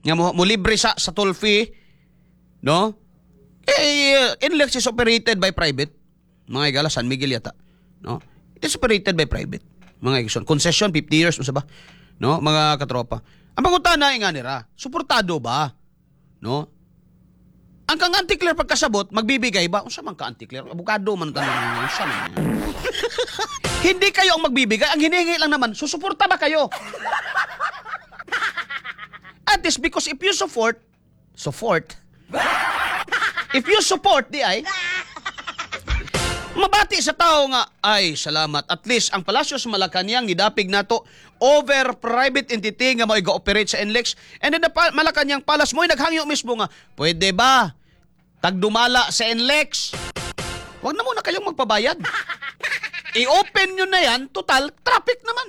nga mo libre sa toll fee, no? NLEX is operated by private. Mga igala, San Miguel yata. No? It is operated by private. Mga igson. Concession, 50 years, ba? No? Mga katropa. Ang pangutana nga nila, suportado ba? No? Ang kang anti-clear pagkasabot, magbibigay ba? Unsa man ka anti-clear? Abogado man tanong. Unsa man? Hindi kayo ang magbibigay. Ang hinihingi lang naman, susuporta ba kayo? At least because if you support, if you support, di ay, mabati sa tao nga, ay, salamat. At least, ang Palasyo sa Malacanang, gidapig na to over private entity nga mga operate sa NLEX. And then, Malacanang Palace mo, naghangyo mismo nga, pwede ba tagdumala sa NLEX? Huwag na muna kayong magpabayad. I-open nyo na yan, total, traffic naman.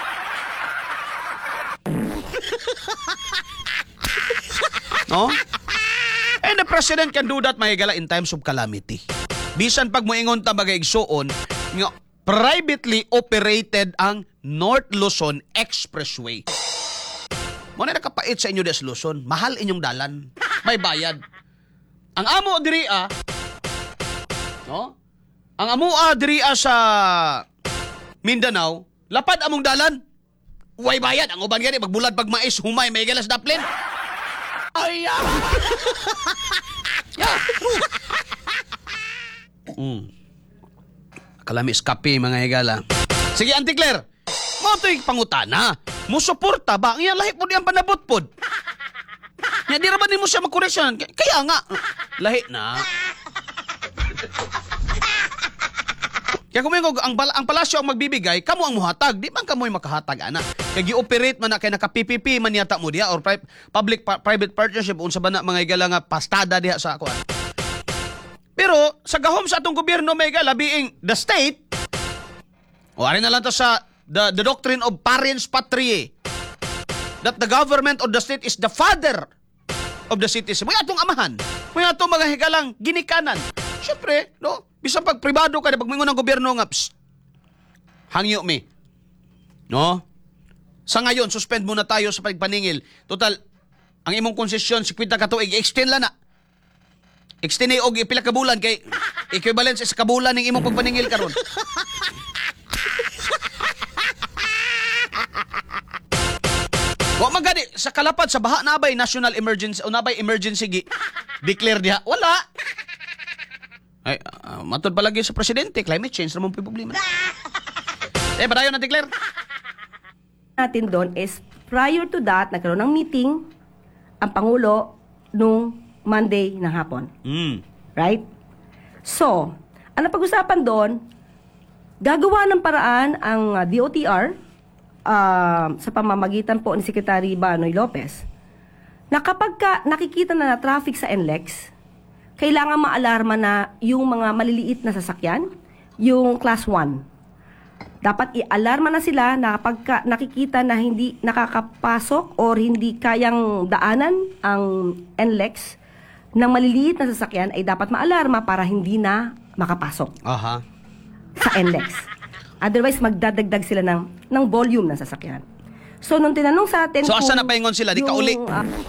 No? And the president can do that, mahigala, in times of calamity. Bisan pag moingon ta magaigsuon nga privately operated ang North Luzon Expressway. Mo na nakapait sa inyo des Luzon, mahal inyong dalan, may bayad. Ang amo diri no? Ang amo diri sa Mindanao, lapad among dalan. Way bayad ang uban gani magbulad pag mais humay may galas daplin. Ay, Kalami eskape mga higala. Sige, Auntie Claire. Mo to'y pangutana. Mo suporta ba? Nga lahi po diyang panabot-pod. Nga di raman mo siya makoreksyon. Kaya nga, lahi na. Kaya kung ang palasyo ang magbibigay, kamo ang muhatag. Di man kamo'y makahatag, ana. Kaya gi-operate man na, kaya naka-PPP man yata mo diya, or public-private partnership, unsa ba na mga igala nga pastada diha sa ako. Pero, sa gahom sa atong gobyerno, may igala, being the state, o arin na lang to sa the doctrine of parens patriae, that the government of the state is the father of the citizen. May atong amahan. May atong mga higalang ginikanan. Siyempre, no? Bisa pag pribado ka, pag mingon ng gobyerno nga, hangyo me. No? Sa ngayon, suspend muna tayo sa pagpaningil. Total, ang imong konsesyon, 50 ka tuig, extend lang na. Extend na og pila ka bulan kay equivalent sa kabulan ng imong pagpaningil karon. Wa magani sa kalapad sa baha na bay national emergency o nabay emergency declare diha. Wala. Ay, matod palagi sa presidente, climate change ramon po problema. Padayon na declare. Natin doon is prior to that, nagkaroon ng meeting ang Pangulo nung Monday ng hapon. Right? So, ang napag-usapan doon, gagawa ng paraan ang DOTR sa pamamagitan po ni Secretary Banoy Lopez na kapag nakikita na traffic sa NLEX, kailangan maalarma na yung mga maliliit na sasakyan, yung class 1. Dapat i-alarma na sila na kapag nakikita na hindi nakakapasok or hindi kayang daanan ang NLEX ng maliliit na sasakyan ay dapat maalarma para hindi na makapasok sa NLEX. Otherwise, magdadagdag sila ng volume ng sasakyan. So, nung tinanong sa atin... So, asa na paingon sila? Di ka uli.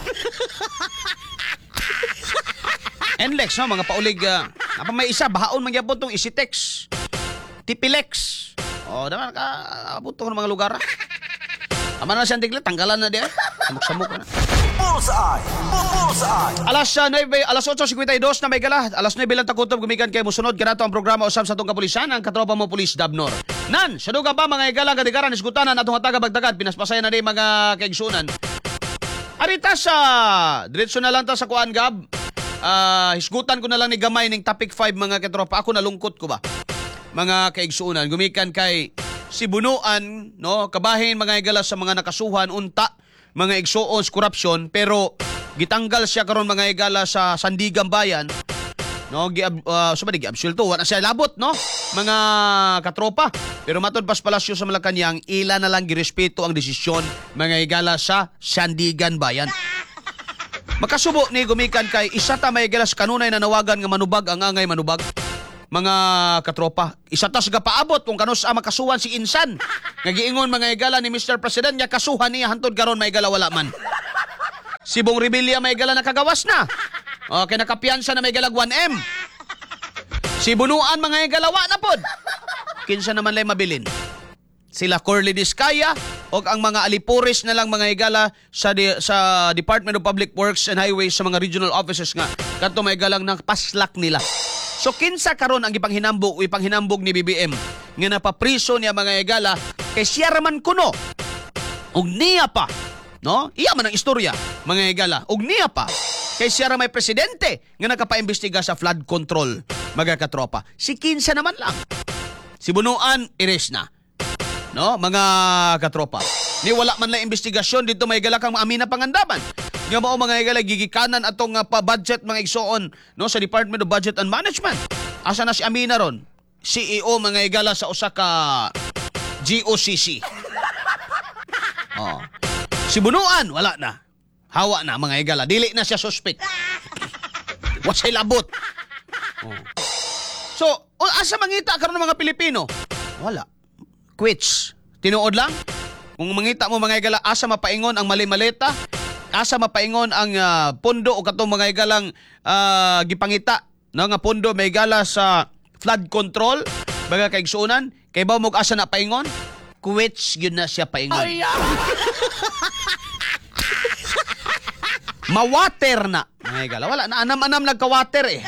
NLEX, no? Mga paulig. Apa may isa, bahaon mangyapon tong Isitex. Tipilex. O, naman ka, abot ng mga lugar. Ama na siya tigla, tanggalan na diya. Samuk-samuk na. Bullseye! Bullseye! Alas 8:52 na may gala. Alas 9 lang takutob gumikan kay musunod kanato ang programa usab sa atong kapulisan ang katropa mo pulis Dabnor. Nan, saduga ba mga igala kadigaran isgutanan atong hataga bagdagad pinaspasaya na di mga kaigsunan. Arita sa diretso na lang ta sa kuan gab. Hisgutan ko na lang ni gamay ning topic 5 mga katropa. Ako nalungkot ko ba? Mga kaigsunan gumikan kay Sibunuan, no, kabahin mga igala sa mga nakasuhan unta mga igsuons korupsyon pero gitanggal siya karon mga igala sa Sandigan Bayan, no, giabsulto wala siya labot, no, mga katropa. Pero matod pas palasyo sa Malacanang, ila na lang girespeto ang desisyon mga igala sa Sandigan Bayan. Makasubo ni gumikan kay isa ta may igala sa kanunay na nawagan nga manubag ang angay manubag. Mga katropa, isa tas gapaabot kung kanus makasuhan si Insan. Nagiingon mga igala ni Mr. President niya kasuhan niya hantod karon may igala wala man. Si Bong Revilla may gala nakagawas na. Okay, nakapiyansa na may galag 1M. Si Bunuan mga igalawa na pod. Kinsa naman lay mabilin. Sila Corley Discaya o ang mga alipuris na lang mga igala sa Department of Public Works and Highways sa mga regional offices nga. Kadto may galang ng paslak nila. So kinsa karon ang ipanghinambog ni BBM nga napapriso niya mga igala kay siya raman kuno. Og niya pa, no? Iya man ang istorya, mga igala. Og niya pa kay siya ra may presidente nga nakapaimbestiga sa flood control, mga katropa. Si kinsa naman lang. Si Bunuan iris na. No, mga katropa. Ni wala man lang investigasyon dito may igala kang maamina pangandaman. Nga mao mga igala gigikanan atong pa-budget mga igsoon no sa Department of Budget and Management. Asa na si Amina ron? CEO mga igala sa usa ka GOCC. Oh. Si Bunuan wala na. Hawa na mga igala. Dili na siya suspect. Wasay labot. Oh. So, asa mangita karon ng mga Pilipino? Wala. Quits. Tinuod lang. Kung mangita mo mga igala, asa mapaingon ang mali-maleta, asa mapaingon ang pondo o katong mga igalang gipangita no, nga pondo may igala sa flood control, baga kaigsuunan, kay ba mo asa na paingon? Quits yun na siya paingon. Mawater na. Mga igala, wala na anam-anam nagka-water eh.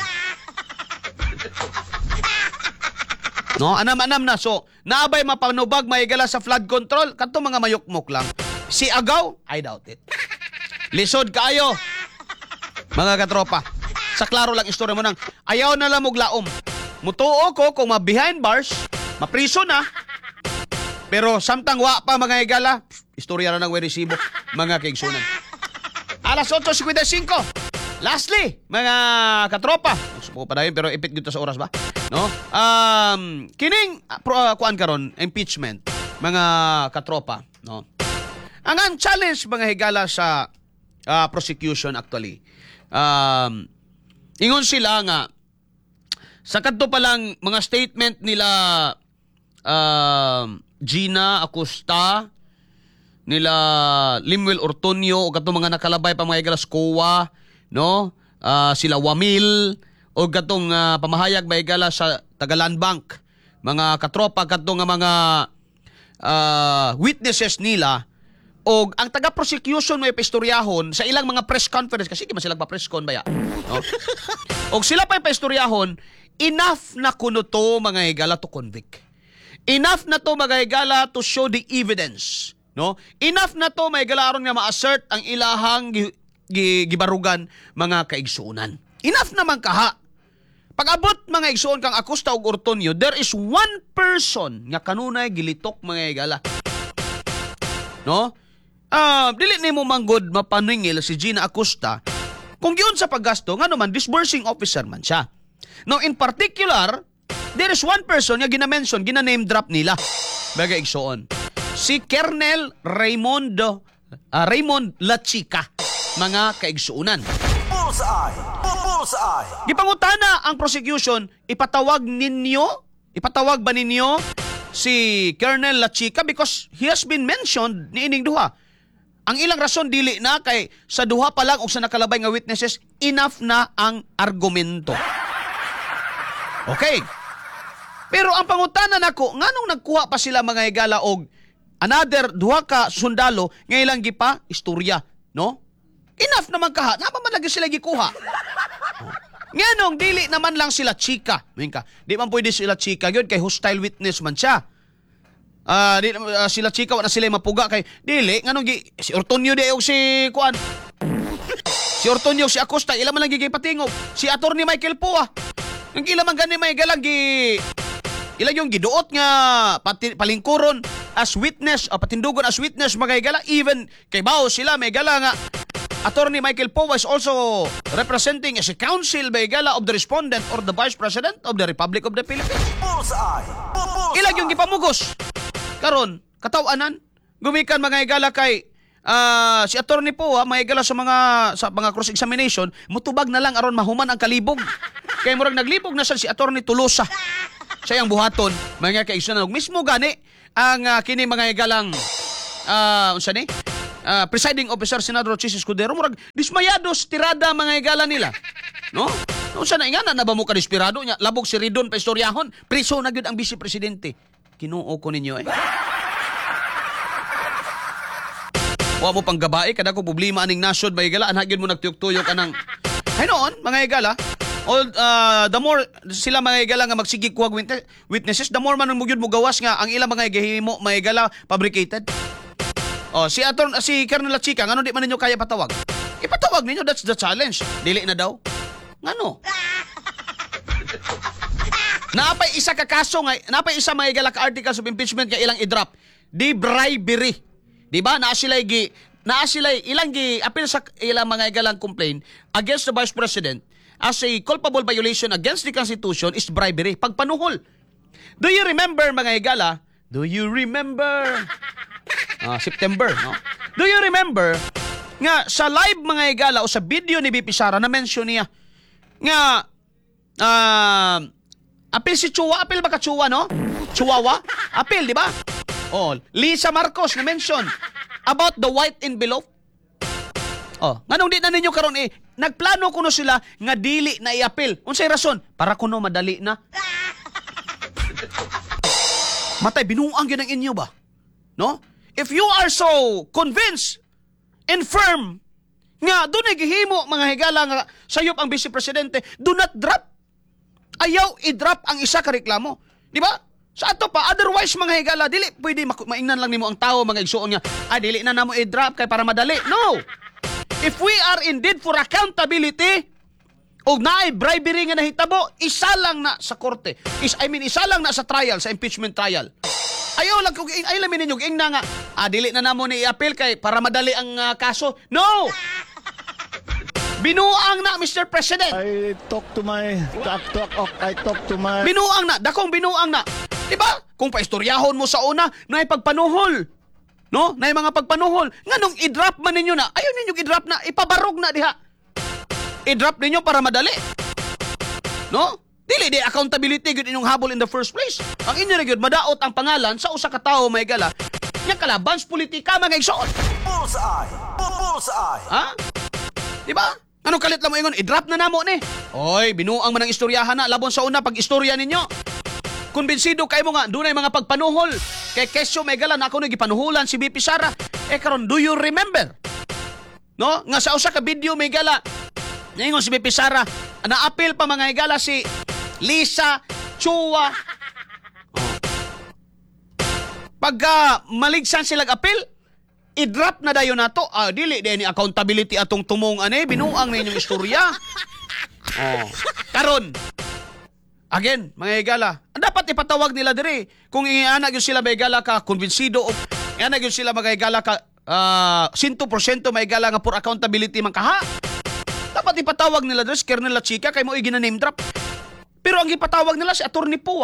No, anam-anam na. So, naabay mapanubag mga igala sa flood control, kadto mga mayukmok lang. Si Agaw, I doubt it. Lisod kaayo. Mga katropa. Sa klaro lang istorya mo nang ayaw na lang muglaom. Mutuo ko kung ma-behind bars, mapriso na. Pero samtang wa pa mga igala, istorya na ng resibo, mga kaigsunan. Alas 8:55. Lastly, mga katropa. Supo pa dayon pero ipit gito sa oras ba? No? Kining kuan karon impeachment, mga katropa, no? Ang challenge mga higala sa prosecution actually. Ingon sila nga sa kadto pa lang mga statement nila Gina Acosta, nila Limuel Ortonio o katong mga nakalabay pa mga igala SCOA, no? Sila Wamil o katong pamahayag ba igala sa Tagalan Bank, mga katropa katong mga witnesses nila o ang taga-prosecution may paistoryahon sa ilang mga press conference kasi di man sila pa-press con baya, no? O sila pa paistoryahon, enough na kuno to mga igala to convict. Enough na to mga igala to show the evidence, no? Enough na to mga igala aron nga ma-assert ang ilahang gibarugan mga kaigsuunan. Enough naman kaha. Pag-abot mga igsuon kang Acosta ug Ortonio, there is one person nga kanunay gilitok mga igala. No? Dili nimo manggod mapaningil si Gina Acosta kung giun sa paggasto nga naman disbursing officer man siya. Now in particular, there is one person nga gina-mention, gina-name drop nila. Mga igsuon. Si Colonel Raymond Lachica, mga kaigsuunan. Bullseye! Bullseye! Gipangutana ang prosecution, ipatawag ba ninyo si Colonel Lachica because he has been mentioned ni ining duha. Ang ilang rason dili na kay sa duha pa lang o sa nakalabay nga witnesses, enough na ang argumento. Okay. Pero ang pangutana nako, nganong nagkuha pa sila mga higala og another duha ka sundalo nga ilang gipa istorya, no? Enough naman kaha, naman lagi sila gikuha. Nganong dili naman lang sila chika. Minka, di man pwede sila chika gyud kay hostile witness man siya. Sila chika wa na sila mapuga kay dili nganong si Ortonio di og si kuan. Si Ortonio si Acosta ila man lang gipatingog. Si Attorney Michael Poa. Ang ila man gani may galang ila yung giduot nga palingkuron as witness o patindugon as witness mga igala even kay bao sila may gala nga Attorney Michael Poe is also representing as a counsel by gala of the respondent or the Vice President of the Republic of the Philippines. Bullseye! Ilag yung gipamugos. Karon, katawanan, gumikan mga igala kay si Attorney Poe, mga igala sa mga cross-examination, mutubag na lang aron mahuman ang kalibog. Kay murag naglibog na si Attorney Tolosa. Sayang buhaton, mga kaigsunan. Mismo gani, ang kini mga igalang, unsa ni? presiding officer Senador Chis Escudero murag dismayados tirada mga higala nila. No? No sa ingana na ba mo ka desperado nya labog si Ridon pa istoryahon, priso na gyud ang vice presidente. Kinuo ko ninyo eh. Wa mo pang gabae kada ko problema aning nasod ba higala anha gyud mo nagtuyok-tuyok anang hay noon mga higala. The more sila mga higala nga magsigig kuwag witnesses, the more man mo gyud mo gawas nga ang ilang mga gihimo mga higala fabricated. Si Colonel Chica, ngano di man ninyo kaya patawag? Ipatawag ninyo, that's the challenge. Dili na daw. Ngano? Napay isa ka kaso nga, napay isa mga higala ka articles of impeachment nga ilang i-drop. Di bribery. Di ba? Naa sila ilang appeal sa ilang mga higalang complaint against the Vice President as a culpable violation against the Constitution is bribery. Pagpanuhol. Do you remember mga higala? Do you remember? September, no? Do you remember nga sa live mga higala o sa video ni BP Sara na mention niya nga appeal si Chua, appeal ba ka Chua, no? Chihuahua? Appeal, di ba? Lisa Marcos na mention about the white envelope. Nganong di na ninyo karon nagplano kuno sila nga dili na i-appeal. Unsay rason? Para kuno madali na. Matay binuang gyud ang inyo ba? No? If you are so convinced and firm nga dunay gihimo mga higala nga sayop ang vice presidente, do not drop. Ayaw i-drop ang isa ka reklamo. Di ba? Sa ato pa, otherwise mga higala, dili pwede maingnan lang nimo ang tao mga igsuon nga, dili na namo i-drop kay para madali. No! If we are indeed for accountability, o naay bribery nga nahitabo, isa lang na sa korte. Isa lang na sa trial, sa impeachment trial. Ayaw lang kung ayaw lang ninyo ingna nga, dili na namo ni i-appeal kay para madali ang kaso. No! Binuang na, Mr. President. I talk to my Binuang na, dakong binuang na. Diba? Kung paistoryahon mo sa una, naay pagpanuhol. No? Naay mga pagpanuhol. Nganong i-drop man ninyo na, ayaw ninyo i-drop na, ipabarog na diha. I-drop ninyo para madali. No? Dili, di accountability gud inyong habol in the first place. Ang inyo na gud, madaot ang pangalan sa usa ka tawo may gala, nga kalabans politika mga igsoon. Bullseye! Bullseye! Ha? Diba? Ano kalit lang mo ingon? I-drop na namo ni. Oy, binuang man ang istoryahan na. Labon sa una, pag-istorya ninyo. Kumbinsido kayo mo nga, doon ay mga pagpanuhol. Kay Kesyo may gala na ako nagpanuhulan si BP Sara. Karon, do you remember? No? Nga sa usa ka video may gala. Ngayon si BP Sara, na-appeal pa mga higala si Lisa Chua. Pagka maligsan silang appeal, i-drop na dayon nato. Dili ni accountability atong tumong binuang na inyong istorya. Karon. Again, mga higala, dapat ipatawag nila diri. Kung iana gyud sila mga higala ka konbensido o iana gyud sila mga higala ka 100% mga higala nga for accountability man kaha. Dapat ipatawag nila diri si Colonel Chica kay mo gina-name drop. Pero ang ipatawag nila si Attorney Pua.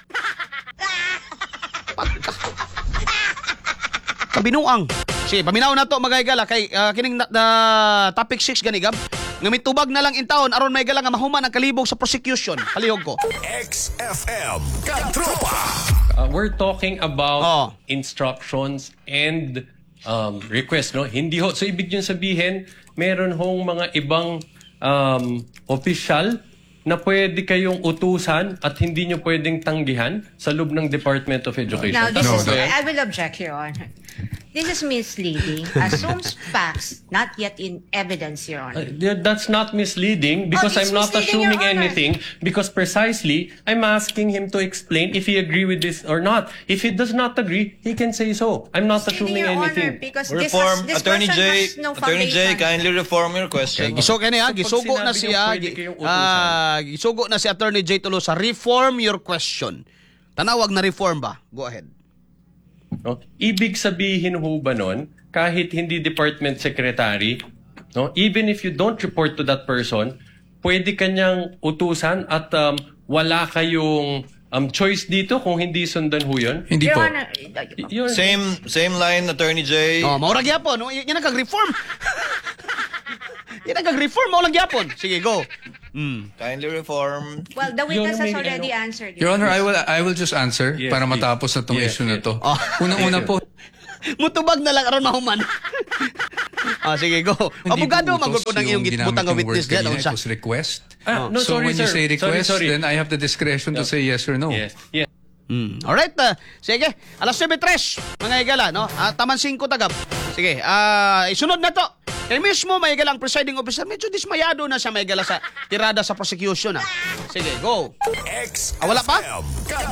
Kabinuang. Sige, paminaw na to mga higala kay kining topic 6 ganigab. Nga mitubag na lang in taon aron may gala nga mahuman ang kalibog sa prosecution. Palihog ko. XFM Katropa. We're talking about instructions and request, no? Hindi ho. So, ibig nyo sabihin, meron hong mga ibang official na pwede kayong utusan at hindi nyo pwedeng tanggihan sa loob ng Department of Education. Now, I will object, Your Honor. This is misleading. Assumes facts, not yet in evidence, Your Honor. That's not misleading because it's I'm not misleading, assuming Your Honor. anything because precisely I'm asking him to explain if he agree with this or not. If he does not agree, he can say so. I'm not assuming Your Honor, anything. because Reform, this Attorney question J, has no Attorney J, foundation. kindly reform your question. Gisugo na gisugo na sinabi siya. yung pwede kayong utusan. Gisugo na si Attorney J Tolosa. Reform your question. Tanawag na reform ba? Go ahead. No? Ibig sabihin ho ba nun, kahit hindi department secretary, no, even if you don't report to that person, pwede kanyang utusan at wala kayong choice dito kung hindi sundan ho yun? Hindi Your po. Honor, Same line, Attorney J. Maurag yapon. Yan ang kag-reform. Yan ang kag-reform. Maurag yapon. Sige, go. Kindly reform. well, the witness has Your Honor, already answered. Your Honor, I will just answer Yes, para please. matapos na itong Yes, issue na yes. to. Unang-una po, Mutubag na lang aron mahuman. Sige, go. Abogado, magod po ng iyong butang nga witness dyan. It was request. No, So sorry, when you sir. say request, Sorry. then I have the discretion to say yes or no. Yes. Yes. Alright, sige. Alas 9:03, mga igala, no? Taman 5 tagab. Sige, isunod na to. Kaya mismo, may igala ang presiding officer, medyo dismayado na siya, may igala sa tirada sa prosecution, Sige, go. XFM. Wala pa?